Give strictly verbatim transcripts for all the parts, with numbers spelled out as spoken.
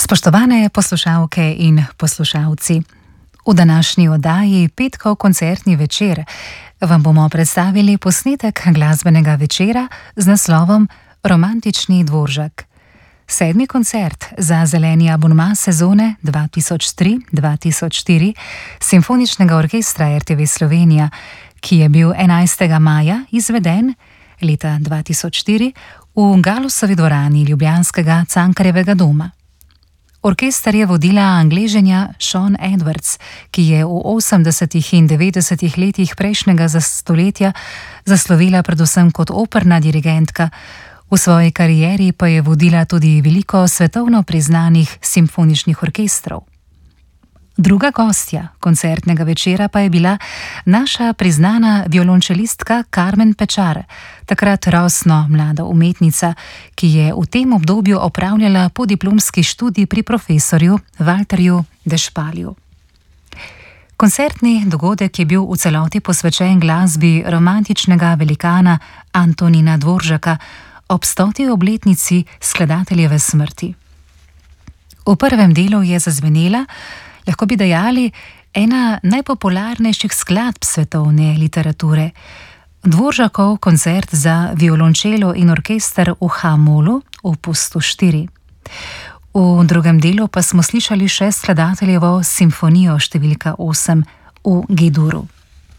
Spoštovane poslušalke in poslušalci, v današnji oddaji Petkov koncertni večer vam bomo predstavili posnetek glasbenega večera z naslovom Romantični dvoržak. Sedmi koncert za zeleni abonma sezone dva tisoč tri dva tisoč štiri Simfoničnega orkestra R T V Slovenija, ki je bil enajstega maja izveden leta dva tisoč štiri v Galusovi dvorani ljubljanskega Cankarjevega doma. Orkester je vodila Angleženja Shawn Edwards, ki je v osemdesetih in devetdesetih letih prejšnjega stoletja zaslovela predvsem kot operna dirigentka, v svoji karieri pa je vodila tudi veliko svetovno priznanih simfoničnih orkestrov. Druga gostja koncertnega večera pa je bila naša priznana violončelistka Carmen Pečar, takrat rosno mlada umetnica, ki je v tem obdobju opravljala podiplomski študij pri profesorju Walterju Dešpalju. Koncertni dogodek je bil v celoti posvečen glasbi romantičnega velikana Antonina Dvoržaka ob stoti obletnici skladateljeve smrti. V prvem delu je zazvenela, lahko bi dejali, ena najpopularnejših skladb svetovne literature, Dvoržakov koncert za violončelo in orkester v H-molu, opustu štiri. V drugem delu pa smo slišali še skladateljevo simfonijo številka osem v G-duru.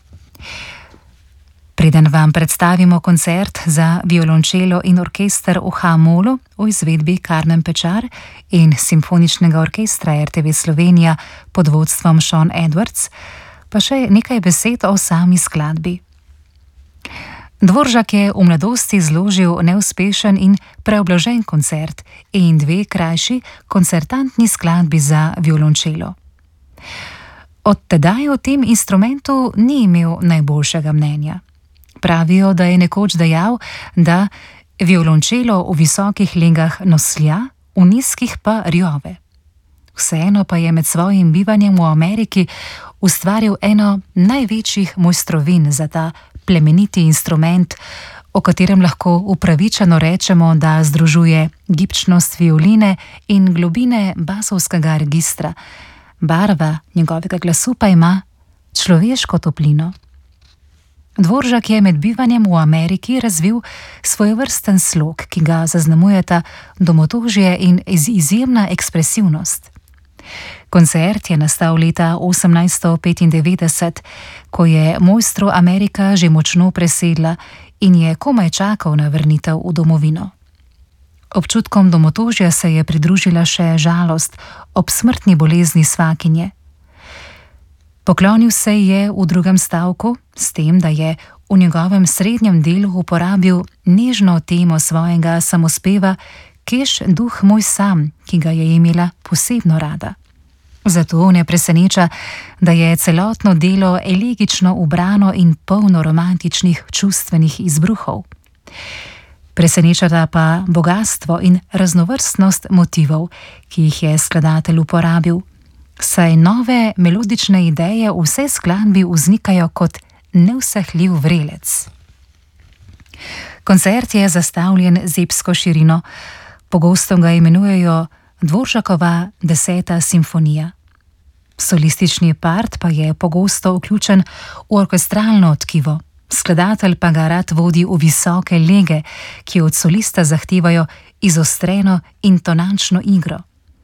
Preden vam predstavimo koncert za violončelo in orkester v H-molu v izvedbi Carmen Pečar in Simfoničnega orkestra R T V Slovenija pod vodstvom Shawn Edwards, pa še nekaj besed o sami skladbi. Dvoržak je v mladosti zložil neuspešen in preobložen koncert in dve krajši koncertantni skladbi za violončelo. Od tedaj o tem instrumentu ni imel najboljšega mnenja. Pravijo, da je nekoč dejal, da violončelo v visokih legah noslja, v nizkih pa rjove. Vseeno pa je med svojim bivanjem v Ameriki ustvaril eno največjih mojstrovin za ta plemeniti instrument, o katerem lahko upravičeno rečemo, da združuje gibčnost violine in globine basovskega registra. Barva njegovega glasu pa ima človeško toplino. Dvoržak je med bivanjem v Ameriki razvil svojevrsten slog, ki ga zaznamujeta domotožje in izjemna ekspresivnost. Koncert je nastal leta osemnajststo petindevetdeset, ko je mojstru Amerika že močno presedla in je komaj čakal na vrnitev v domovino. Občutkom domotožja se je pridružila še žalost ob smrtni bolezni svakinje. Poklonil se je v drugem stavku s tem, da je v njegovem srednjem delu uporabil nežno temo svojega samospeva Keš duh moj sam, ki ga je imela posebno rada. Zato ne preseneča, da je celotno delo elegično ubrano in polno romantičnih čustvenih izbruhov. Presenečata pa bogastvo in raznovrstnost motivov, ki jih je skladatelj uporabil, saj nove melodične ideje v vsej skladbi vznikajo kot neusahljiv vrelec. Koncert je zastavljen z epsko širino, pogosto ga imenujejo Dvoržakova deseta simfonija. Solistični part pa je pogosto vključen v orkestralno tkivo, skladatelj pa ga rad vodi v visoke lege, ki od solista zahtevajo izostreno intonančno igro.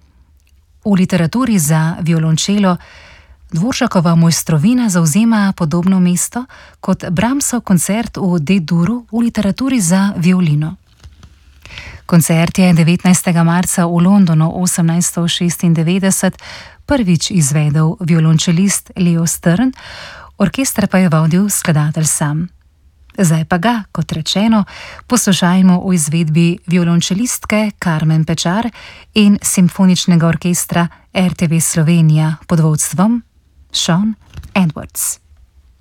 V literaturi za violončelo Dvoržakova mojstrovina zavzema podobno mesto kot Brahmsov koncert v D-duru v literaturi za violino. Koncert je devetnajstega marca v Londonu osemnajststo šestindevetdeset prvič izvedel violončelist Leo Stern, orkester pa je vodil skladatelj sam. Zdaj pa ga, kot rečeno, poslušajmo v izvedbi violončelistke Carmen Pečar in Simfoničnega orkestra R T V Slovenija pod vodstvom Shawn Edwards.